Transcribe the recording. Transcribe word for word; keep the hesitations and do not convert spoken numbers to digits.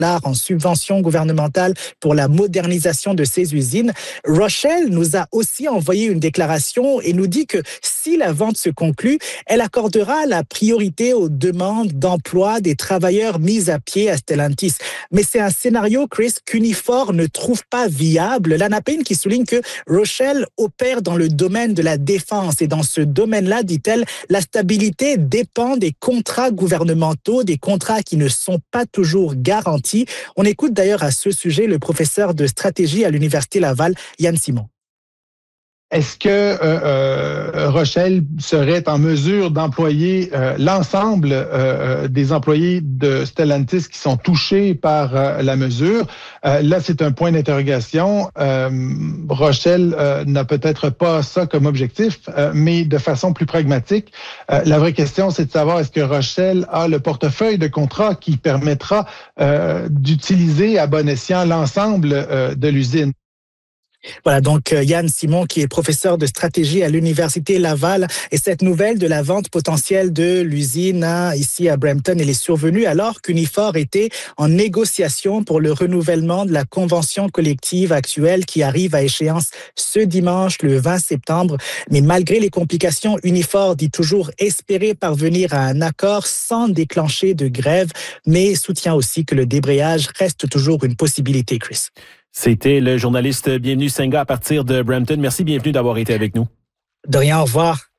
en subventions gouvernementales pour la modernisation de ces usines. Roshel nous a aussi envoyé une déclaration et nous dit que si la vente se conclut, elle accordera la priorité aux demandes d'emploi des travailleurs mis à pied à Stellantis. Mais c'est un scénario, Chris, qu'Unifor ne trouve pas viable. Lana Payne qui souligne que Roshel opère dans le domaine de la défense et dans ce domaine-là, dit-elle, la stabilité dépend des contrats gouvernementaux, des contrats qui ne sont pas toujours garantis. On écoute d'ailleurs à ce sujet le professeur de stratégie à l'Université Laval, Yann Simon. Est-ce que euh, euh, Roshel serait en mesure d'employer euh, l'ensemble euh, des employés de Stellantis qui sont touchés par euh, la mesure? Euh, là, c'est un point d'interrogation. Euh, Roshel euh, n'a peut-être pas ça comme objectif, euh, mais de façon plus pragmatique, euh, la vraie question, c'est de savoir est-ce que Roshel a le portefeuille de contrats qui permettra euh, d'utiliser à bon escient l'ensemble euh, de l'usine. Voilà, donc Yann Simon qui est professeur de stratégie à l'Université Laval. Et cette nouvelle de la vente potentielle de l'usine hein, ici à Brampton, elle est survenue alors qu'Unifor était en négociation pour le renouvellement de la convention collective actuelle qui arrive à échéance ce dimanche, le vingt septembre. Mais malgré les complications, Unifor dit toujours espérer parvenir à un accord sans déclencher de grève, mais soutient aussi que le débrayage reste toujours une possibilité, Chris. C'était le journaliste Bienvenu Senga à partir de Brampton. Merci, bienvenue d'avoir été avec nous. De rien, au revoir.